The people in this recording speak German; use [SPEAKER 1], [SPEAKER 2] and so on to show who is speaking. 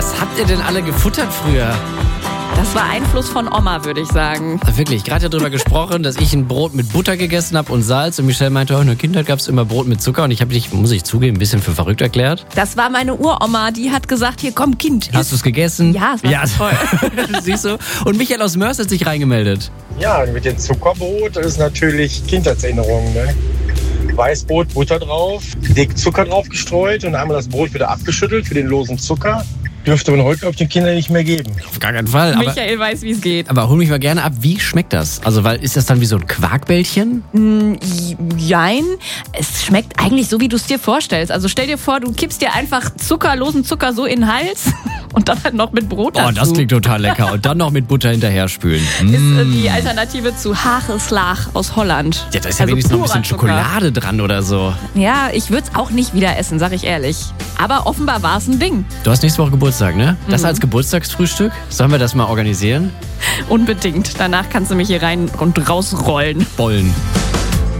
[SPEAKER 1] Was habt ihr denn alle gefuttert früher?
[SPEAKER 2] Das war Einfluss von Oma, würde ich sagen.
[SPEAKER 1] Wirklich, gerade darüber gesprochen, dass ich ein Brot mit Butter gegessen habe und Salz. Und Michelle meinte, in der Kindheit gab es immer Brot mit Zucker. Und ich habe dich, muss ich zugeben, ein bisschen für verrückt erklärt.
[SPEAKER 2] Das war meine Uroma, die hat gesagt, hier komm Kind.
[SPEAKER 1] Hast du es gegessen?
[SPEAKER 2] Ja, es war toll.
[SPEAKER 1] Siehst du? Und Michael aus Mörs hat sich reingemeldet.
[SPEAKER 3] Ja, mit dem Zuckerbrot ist natürlich Kindheitserinnerung. Ne? Weißbrot, Butter drauf, dick Zucker drauf gestreut und einmal das Brot wieder abgeschüttelt für den losen Zucker. Dürfte man heute, glaube ich, den Kindern nicht mehr geben.
[SPEAKER 1] Auf gar keinen Fall.
[SPEAKER 2] Michael weiß, wie es geht.
[SPEAKER 1] Aber hol mich mal gerne ab, wie schmeckt das? Also, weil ist das dann wie so ein Quarkbällchen?
[SPEAKER 2] Jein. Es schmeckt eigentlich so, wie du es dir vorstellst. Also stell dir vor, du kippst dir einfach losen Zucker so in den Hals und dann halt noch mit Brot dazu.
[SPEAKER 1] Oh, das klingt total lecker. Und dann noch mit Butter hinterher spülen.
[SPEAKER 2] Ist die Alternative zu Hageslaag aus Holland.
[SPEAKER 1] Ja, da ist ja wenigstens noch ein bisschen
[SPEAKER 2] purer Zucker.
[SPEAKER 1] Schokolade dran oder so.
[SPEAKER 2] Ja, ich würde es auch nicht wieder essen, sag ich ehrlich. Aber offenbar war es ein Ding.
[SPEAKER 1] Du hast nächste Woche Geburtstag, ne? Das als Geburtstagsfrühstück? Sollen wir das mal organisieren?
[SPEAKER 2] Unbedingt. Danach kannst du mich hier rein und rausrollen.
[SPEAKER 1] Bollen.